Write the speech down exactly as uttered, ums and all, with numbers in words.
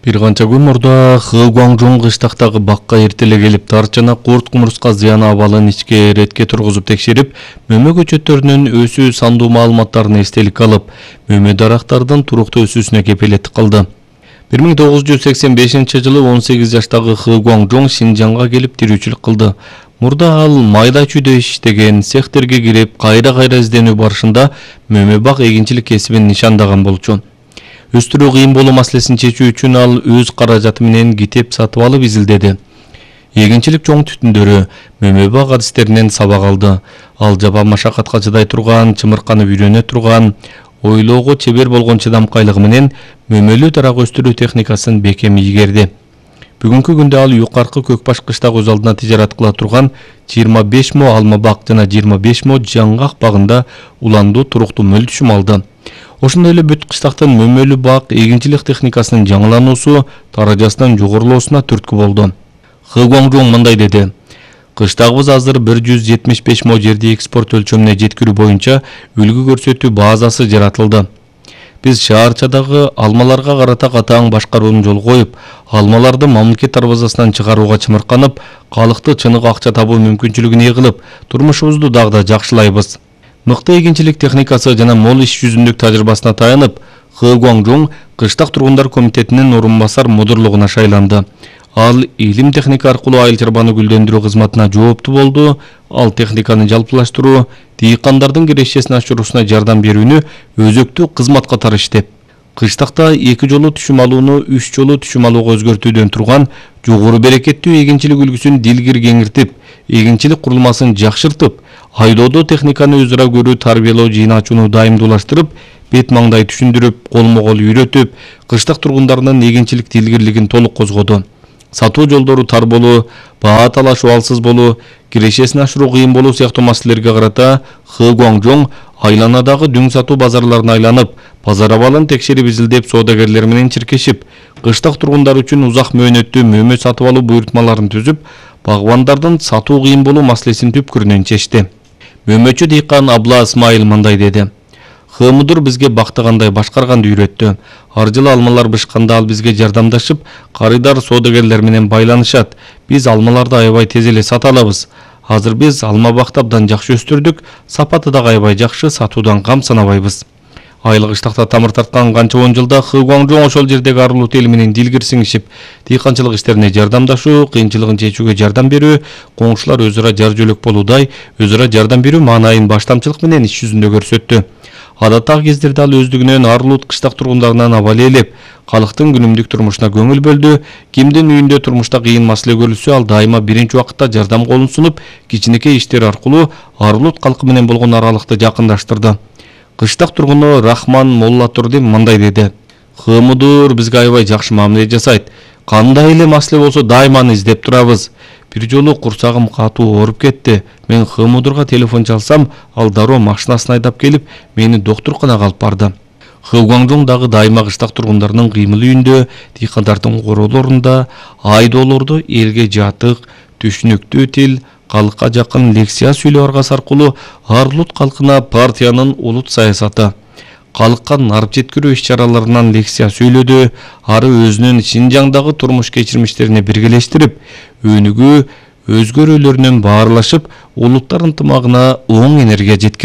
Бир канча күн мурда Хэ Гуаңжоң кыштактагы бакка эртеле келип, тарчана курт кумурска зыян абалын ичке ретке тургузуп текшерип, мөмө көчөттөрүнүн өсүү сандуу маалыматтарын эстеликке алып, мөмө дарактардын туруктуу өсүүсүнө кепилеттик кылды. бир миң тогуз жүз сексен бешинчи жылы он сегиз жаштагы Хэ Гуаңжоң Шинжаңга келип тирүүчүлүк кылды. Мурда ал майда чүйдө иштеген цехтерге кирип, кайра-кайра изденүү барышында мөмө бак эгинчилик кесибин нишандаган болчу. Өстүрүү кыйын болуу маселесин чечүү үчүн ал өз каражаты менен китеп сатып алып изилдеди. Эгинчилик чоң түтүндөрү, мөмө бак адистеринен сабак алды. Ал жаба машакатка чыдай турган, чымырканып үйрөнө турган, ойлоого чебер болгон чыдамкайлыгы менен мөмөлүү дарак өстүрүү техникасын бекем ийгерди. Бүгүнкү күндө ал юкаркы Көкбаш кыштак өз алдына тижарат кыла турган жыйырма беш мо алма бак жана жыйырма беш мо жаңгак багында уландуу туруктуу мөлтүшүм алды. Ошондой эле бүт кыштактын мөмөлүү бак эгинчилик техникасынын жаңылануусу даражасынын жогорулоосуна түрткү болду. Хэ Гуаңжоң мындай деди: "Кыштагыбыз азыр бир жүз жетимиш беш мо жерди экспорт өлчөмүнө жеткирүү боюнча үлгү көрсөтүү базасы жаратылды. Биз шаарчадагы алмаларга карата катаң башкарууну жолго коюп, алмаларды мамлекет дарбазасынан чыгарууга чымырканып, калыкты чыныгы акча табуу мүмкүнчүлүгүн ээ кылып, турмушубузду дагы да жакшылайбыз." Мыкты эгинчилик техникасы жана мол иш жүзүндүк тажрыйбасына таянып, Хэ Гуаңжоң кыштак тургундар комитетинин орун басар мудурлугуна шайланды. Ал илим техника аркылуу айыл чарбаны гүлдөндүрүү кызматына жооптуу болду. Ал техниканы жалпылаштыруу, дыйкандардын кирешесин ашыруусуна жардам берүүнү өзөктүү кызмат катары иштеп, кыштакта эки жолу түшүм алууну үч жолу түшүм алууга өзгөртүүдөн турган жогору берекеттүү эгинчилик үлгүсүн дилгир кеңиртип, эгинчилик курулмасын жакшыртып, айдоодо техниканы өзара көрүү, тарбиялоо жыйын ачууну дайымдуулаштырып, бет маңдай түшүндүрүп, колмо-кол үйрөтүп, кыштак тургундарынын эгинчилик дилгирлигин толук козгоду. Сатуу жолдору тар болуу, баа талаш убалсыз болуу, кирешесин ашыруу кыйын болуу сыяктуу маселелерге карата Хэ Гуаңжоң айланадагы дүң сатуу базарларын айланып, базар абалын текшерип изилдеп, соодагерлер менен чиркешип, кыштак тургундар үчүн узак мөөнөттүү мөмө сатып алуу буйрутмаларын түзүп, багбандардын сатуу кыйын болуу маселесин түпкүрүнөн чечти. Мөмөчү дыйкан Абла Исмайыл мындай деди: "Хэ мудур бизге бакты кандай башкарганды үйрөттү. Ар жылы алмалар бышканда ал бизге жардамдашып, карыдар соодагерлер менен байланышат. Биз алмаларды аябай тез эле сата алабыз. Азыр биз алма бакты абдан жакшы өстүрдүк, сапаты дагы аябай жакшы, сатуудан кам санабайбыз." Айыл кыштакта тамыр тарткан канча он жылда Хэ Гуаңжоң ошол жердеги арулут эл менен дилгир сиңишип, дыйканчылык иштерине жардамдашуу, кыйынчылыгын чечүүгө жардам берүү, коңшулар өзара жар жөлөк болуудай, өзара жардам берүү маанайын баштамчылык менен иш жүзүндө көрсөттү. Адаттагы кездерде ал өздүгүнөн арулут кыштак тургундарынан абал ээлеп, калктын күнүмдүк турмушуна көңүл бөлдү. Кимдин үйүндө турмушта кыйын маселе көрүлсө, ал дайыма биринчи убакытта жардам колун сунуп, кичинекей иштер аркылуу арулут калкы менен болгон аралыкты жакындаштырды. Кыштак тургуну Рахман Моллатурдин мындай деди: "Хэ мудур бизге аябай жакшы мамиле жасайт. Кандай эле маселе болсо дайыма аны издеп турабыз. Бир жолу курсагым катуу ооруп кетти. Мен Хэ мудурга телефон чалсам, ал дароо машинасын айдап келип, мени доктурканага алып барды." Хэ Гуаңжоң дагы дайыма кыштак тургундарынын кыймыл үйүндө, дыйкандардын короолорунда, айдоолордо элге жатык, түшүнүктүү тил, калкка жакын лекция сүйлөп аргасы аркылуу арулут калкына партиянын улут саясаты, калкка нарып жеткирүү иш-чараларынан лекция сүйлөдү. Ары өзүнүн Шинжаңдагы турмуш кечирмиштерине биргелештирип, өнүгүү, өзгөрүүлөрүнөн баарлашып, улуттар ынтымагына оң энергия жеткирди.